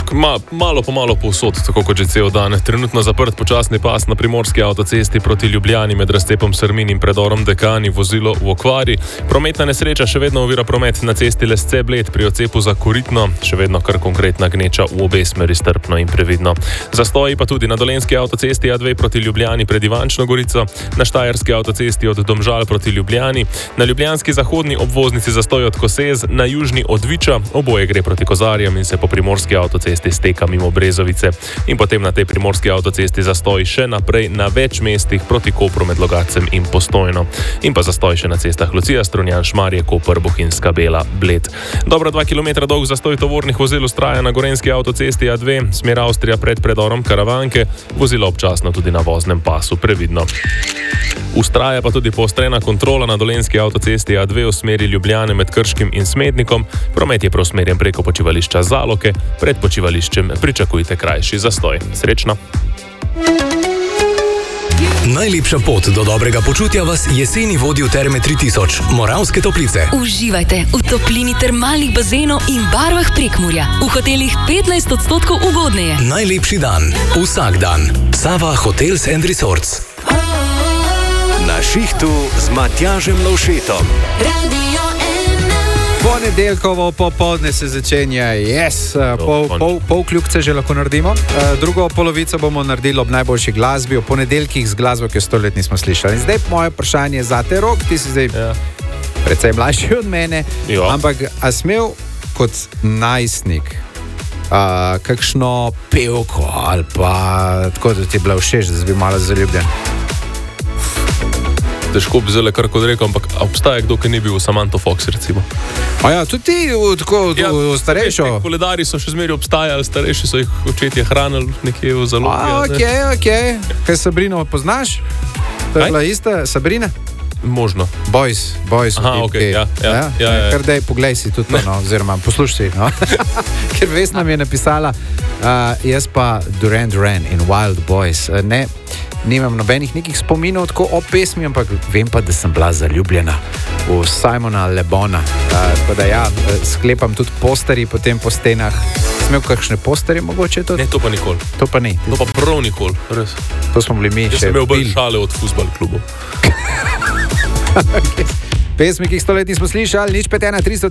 malo po malo povsod, tako kot že cel dan. Trenutno zaprt počasni pas na primorski avtocesti proti Ljubljani med razcepom Srmin in predorom Dekani, vozilo v okvari. Prometna nesreča še vedno ovira promet na cesti Lesce-Bled pri odcepu za Koritno, še vedno kar konkretna gneča v obe smeri, strpno in previdno. Zastoji pa tudi na dolenjski avtocesti A2 proti Ljubljani pred Ivančno Gorico, na štajerski avtocesti od Domžal proti Ljubljani, na ljubljanski zahodni obvoznici zastoj od Kosez, na južni od Viča, oboje gre proti Kozarjem in se po primorski avtocesti steka mimo Brezovice. In potem na tej primorski avtocesti zastoj še naprej na več mestih proti Kopru med Logatcem in Postojno. In pa zastoj še na cestah Lucija, Strunjan, Šmarje, Koper, Bohinjska, Bela, Bled. Dobro 2 km dolg zastoj tovornih vozil vztraja na gorenjski avtocesti A2, smer Avstrija pred predorom Karavanke, vozilo občasno tudi na voznem pasu, previdno. Vztraja pa tudi poostrena kontrola na dolenjski avtocesti A2 v smeri Ljubljane med Krškim in Smednikom. Promet je preusmerjen preko počivališča Zaloke, pred počivališčem pričakujte krajši zastoj. Srečno! Najlepša pot do dobrega počutja vas jeseni vodi v Terme 3000, Moravske Toplice. Uživajte v toplini termalnih bazenov in barvah Prekmurja. V hotelih 15% ugodneje. Najlepši dan, vsak dan. Sava Hotels & Resorts. Na šihtu z Matjažem Lovšetom. Ponedeljkovo popoldne se začenja, pol kljukce že lahko naredimo. Drugo polovico bomo naredili ob najboljši glasbi, o ponedeljkih z glasbo, ki jo 100 let nismo slišali. In zdaj moje vprašanje za te, Rok, ti si zdaj precej mlajši od mene, ampak a smel kot najstnik kakšno pevko ali pa tako, da ti je bila všeč, da si bil malo zaljubljen? Težko bi zelo kar kot rekel, ampak obstaja kdo, ki ni bil v Samantha Fox, recimo. Ja, tudi ti v starejšo? Koledari so še zmeraj obstajali, starejši so jih očetje hranili nekje v zalogi. Okej. Kaj Sabrino poznaš? To je bila ista Sabrina? Možno. Boys. Aha, okej, ja. Kar daj, poglej si tudi to, oziroma poslušaj, Ker Vesna mi je napisala, jaz pa Duran Duran in Wild Boys, nimam nobenih nekih spominov tako o pesmi, ampak vem pa, da sem bila zaljubljena v Simona Le Bona. Tako da sklepam tudi posteri potem po stenah. Smel kakšne posteri mogoče tudi? Ne, to pa nikoli. To pa ni. To pa prav nikoli, res. To smo bili mi še. Jaz sem imel bolj šale od fuzbal klubov. Pesmi, ki jih 100 let nismo slišali, nič 51300